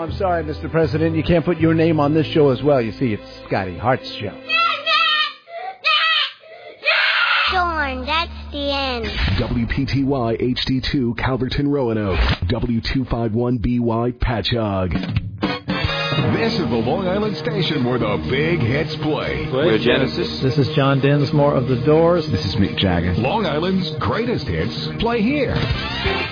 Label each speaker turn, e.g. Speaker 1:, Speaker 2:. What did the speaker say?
Speaker 1: I'm sorry, Mr. President. You can't put your name on this show as well. You see, it's Scotty Hart's show.
Speaker 2: Darn, that's the end.
Speaker 3: WPTY HD2 Calverton Roanoke. W251BY Patchogue.
Speaker 4: This is the Long Island station where the big hits play.
Speaker 5: We're Genesis.
Speaker 6: This is John Densmore of The Doors.
Speaker 7: This is Mick Jagger.
Speaker 4: Long Island's greatest hits play here.